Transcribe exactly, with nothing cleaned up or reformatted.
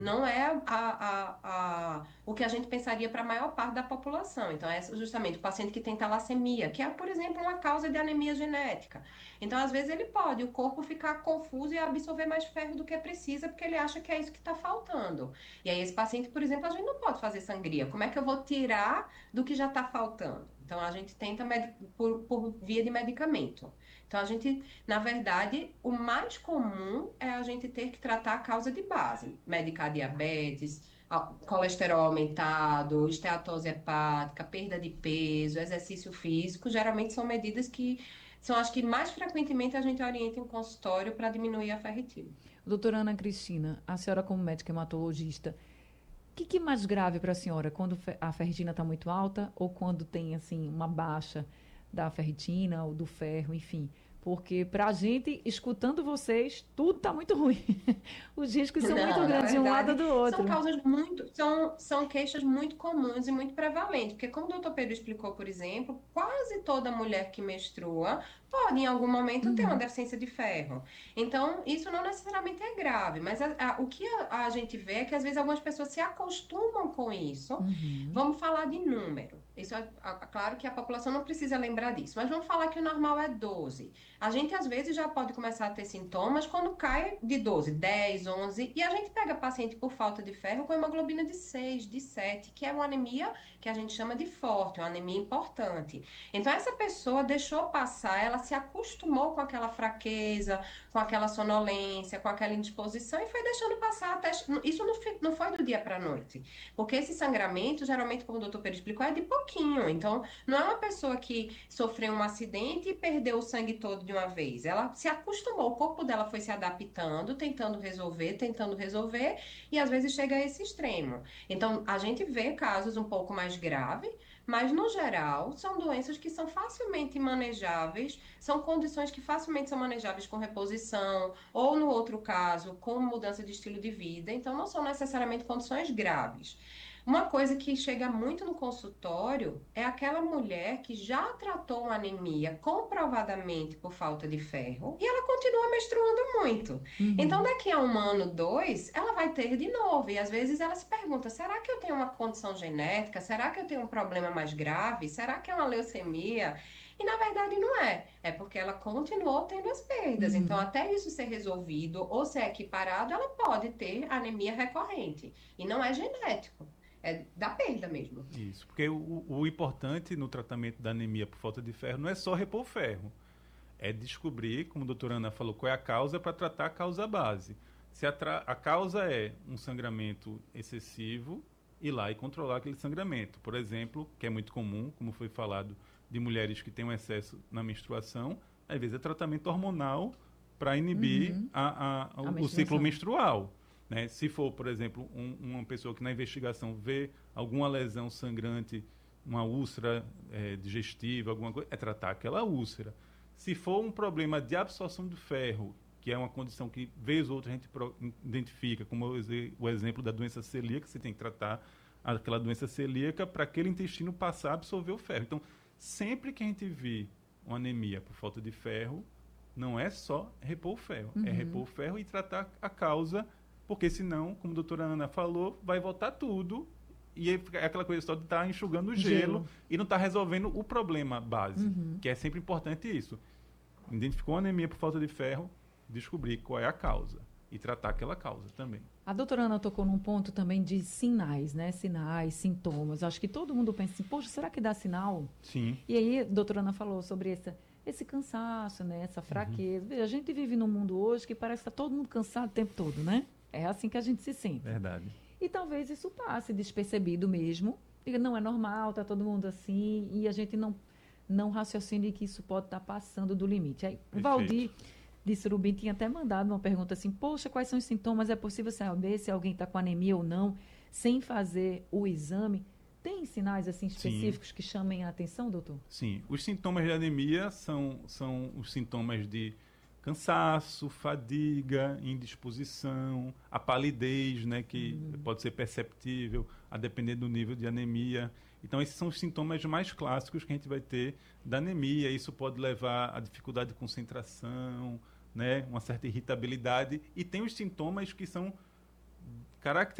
Não é a, a, a, o que a gente pensaria para a maior parte da população. Então, é justamente o paciente que tem talassemia, que é, por exemplo, uma causa de anemia genética. Então, às vezes, ele pode, o corpo ficar confuso e absorver mais ferro do que precisa, porque ele acha que é isso que está faltando. E aí, esse paciente, por exemplo, a gente não pode fazer sangria. Como é que eu vou tirar do que já está faltando? Então, a gente tenta med- por, por via de medicamento. Então, a gente na verdade, o mais comum é a gente ter que tratar a causa de base, medicar diabetes, a- colesterol aumentado, esteatose hepática, perda de peso, exercício físico, geralmente são medidas que são as que mais frequentemente a gente orienta em consultório para diminuir a ferritina. Doutora Ana Cristina, a senhora como médica hematologista, o que, que é mais grave para a senhora? Quando fe- a ferritina está muito alta ou quando tem assim uma baixa da ferritina ou do ferro, enfim? Porque para a gente, escutando vocês, tudo está muito ruim. Os riscos são muito Não, na grandes de um lado verdade, ou do são outro. causas muito, são, são queixas muito comuns e muito prevalentes, porque como o doutor Pedro explicou, por exemplo, quase toda mulher que menstrua pode, em algum momento, ter uma Uhum, deficiência de ferro. Então, isso não necessariamente é grave, mas a- a- o que a, a gente vê é que, às vezes, algumas pessoas se acostumam com isso. uhum, Vamos falar de número. Isso é, a- a- claro que a população não precisa lembrar disso, mas vamos falar que o normal é doze. A gente, às vezes, já pode começar a ter sintomas quando cai de doze, dez, onze, e a gente pega paciente por falta de ferro com hemoglobina de seis, de sete, que é uma anemia que a gente chama de forte, uma anemia importante. Então, essa pessoa deixou passar, ela se acostumou com aquela fraqueza, com aquela sonolência, com aquela indisposição e foi deixando passar até. Isso não fi- não foi do dia para a noite. Porque esse sangramento, geralmente, como o doutor Pedro explicou, é de pouquinho. Então, não é uma pessoa que sofreu um acidente e perdeu o sangue todo de uma vez. Ela se acostumou, o corpo dela foi se adaptando, tentando resolver, tentando resolver, e às vezes chega a esse extremo. Então, a gente vê casos um pouco mais graves, mas no geral, são doenças que são facilmente manejáveis, são condições que facilmente são manejáveis com reposição, ou no outro caso, com mudança de estilo de vida. Então, não são necessariamente condições graves. Uma coisa que chega muito no consultório é aquela mulher que já tratou uma anemia comprovadamente por falta de ferro e ela continua menstruando muito. Então, uhum. daqui a um ano, dois, ela vai ter de novo. E às vezes ela se pergunta: será que eu tenho uma condição genética? Será que eu tenho um problema mais grave? Será que é uma leucemia? E na verdade não é. É porque ela continuou tendo as perdas. Então, Uhum. até isso ser resolvido ou ser equiparado, ela pode ter anemia recorrente. E não é genético. É da perda mesmo. Isso, porque o, o importante no tratamento da anemia por falta de ferro não é só repor ferro, é descobrir, como a doutora Ana falou, qual é a causa para tratar a causa base. Se a, tra- a causa é um sangramento excessivo, ir lá e controlar aquele sangramento. Por exemplo, que é muito comum, como foi falado, de mulheres que têm um excesso na menstruação, às vezes é tratamento hormonal para inibir Uhum. a, a, A o ciclo menstruação. menstrual. Né? Se for, por exemplo, um, uma pessoa que na investigação vê alguma lesão sangrante, uma úlcera é, digestiva, alguma coisa, é tratar aquela úlcera. Se for um problema de absorção do ferro, que é uma condição que, vez ou outra, a gente pro, identifica, como o, o exemplo da doença celíaca, você tem que tratar aquela doença celíaca para aquele intestino passar a absorver o ferro. Então, sempre que a gente vê uma anemia por falta de ferro, não é só repor o ferro, é repor Uhum. o ferro e tratar a causa, porque senão, como a doutora Ana falou, vai voltar tudo e é aquela coisa só de estar tá enxugando o gelo Gelo. e não estar tá resolvendo o problema base, Uhum. que é sempre importante isso. Identificou a anemia por falta de ferro, descobrir qual é a causa e tratar aquela causa também. A doutora Ana tocou num ponto também de sinais, né? Sinais, sintomas. Acho que todo mundo pensa assim, poxa, será que dá sinal? Sim, E aí, a doutora Ana falou sobre essa, esse cansaço, né? Essa fraqueza. Veja, a gente vive num mundo hoje que parece que está todo mundo cansado o tempo todo, né? É assim que a gente se sente. verdade. E talvez isso passe despercebido mesmo. Diga, não é normal, tá todo mundo assim, e a gente não, não raciocine que isso pode estar passando do limite. Aí, o Perfeito. Valdir de Surubim tinha até mandado uma pergunta assim: poxa, quais são os sintomas? É possível saber se alguém está com anemia ou não, sem fazer o exame? Tem sinais assim Sim, específicos que chamem a atenção, doutor? sim. Os sintomas de anemia são, são os sintomas de cansaço, fadiga, indisposição, a palidez, né, que pode ser perceptível a depender do nível de anemia. Então, esses são os sintomas mais clássicos que a gente vai ter da anemia. Isso pode levar a dificuldade de concentração, né, uma certa irritabilidade. E tem os sintomas que são características